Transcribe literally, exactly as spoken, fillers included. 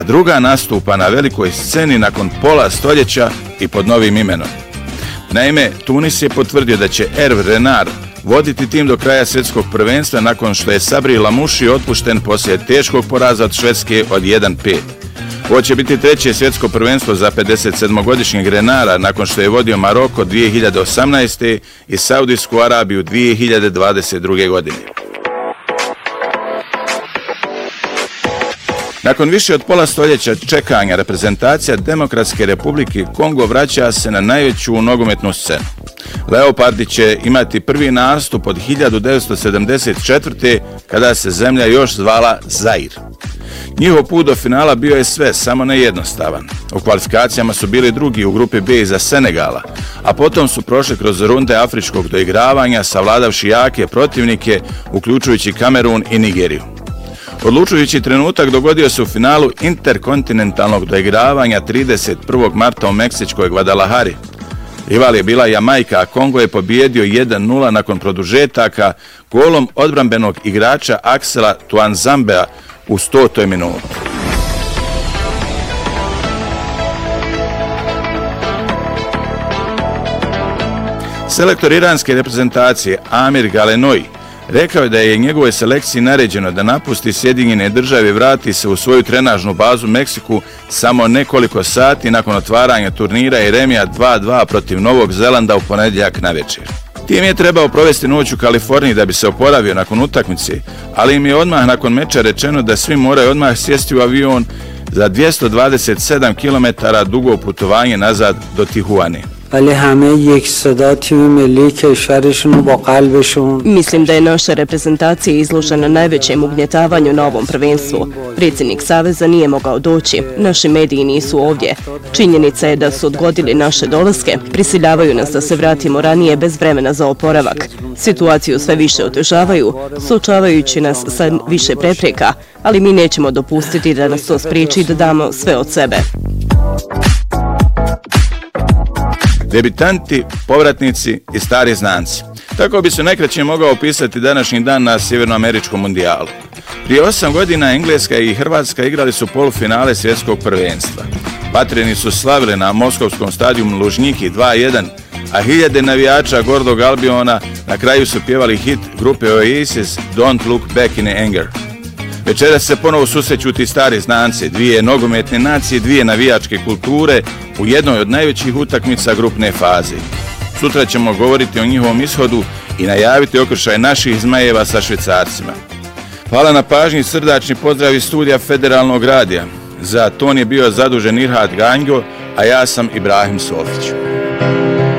druga nastupa na velikoj sceni nakon pola stoljeća i pod novim imenom. Naime, Tunis je potvrdio da će Hervé Renard voditi tim do kraja svjetskog prvenstva nakon što je Sabri Lamouchi otpušten poslije teškog poraza od Švedske od jedan pet. Ovo će biti treće svjetsko prvenstvo za pedesetsedmogodišnjeg Renara nakon što je vodio Maroko dvije hiljade osamnaeste. i Saudijsku Arabiju dvije hiljade dvadeset druge. godine. Nakon više od pola stoljeća čekanja, reprezentacija Demokratske Republike Kongo vraća se na najveću nogometnu scenu. Leopardi će imati prvi nastup od hiljadu devetsto sedamdeset četvrte. kada se zemlja još zvala Zair. Njihov put do finala bio je sve, samo ne jednostavan. U kvalifikacijama su bili drugi u grupi B iza Senegala, a potom su prošli kroz runde afričkog doigravanja, savladavši jake protivnike, uključujući Kamerun i Nigeriju. Odlučujući trenutak dogodio se u finalu interkontinentalnog doigravanja trideset prvog marta u meksičkoj Guadalajari. Rival je bila Jamajka, a Kongo je pobijedio jedan nula nakon produžetaka golom odbrambenog igrača Axela Tuanzambea u stotoj minuti. Selektor iranske reprezentacije Amir Galenoi rekao je da je njegovoj selekciji naređeno da napusti Sjedinjene Države i vrati se u svoju trenažnu bazu u Meksiku samo nekoliko sati nakon otvaranja turnira i remija dva dva protiv Novog Zelanda u ponedjeljak navečer. Tim je trebao provesti noć u Kaliforniji da bi se oporavio nakon utakmice, ali im je odmah nakon meča rečeno da svi moraju odmah sjesti u avion za dvjesto dvadeset sedam kilometara dugo putovanje nazad do Tijuane. Mislim da je naša reprezentacija izložena najvećem ugnjetavanju na ovom prvenstvu. Predsjednik Saveza nije mogao doći, naši mediji nisu ovdje. Činjenica je da su odgodili naše dolaske, prisiljavaju nas da se vratimo ranije bez vremena za oporavak. Situaciju sve više otežavaju, suočavajući nas sa više prepreka, ali mi nećemo dopustiti da nas to spriječi da damo sve od sebe. Debitanti, povratnici i stari znanci. Tako bi se najkraće mogao opisati današnji dan na Sjevernoameričkom mundijalu. Prije osam godina Engleska i Hrvatska igrali su polufinale svjetskog prvenstva. Vatreni su slavili na moskovskom stadionu Lužnjiki dva jedan, a hiljade navijača Gordog Albiona na kraju su pjevali hit grupe Oasis Don't Look Back in Anger. Večeras se ponovo susreću ti stari znanci, dvije nogometne nacije, dvije navijačke kulture u jednoj od najvećih utakmica grupne faze. Sutra ćemo govoriti o njihovom ishodu i najaviti okršaj naših zmajeva sa Švicarcima. Hvala na pažnji i srdačni pozdrav iz studija Federalnog radija. Za ton je bio zadužen Irhad Ganjgo, a ja sam Ibrahim Sofić.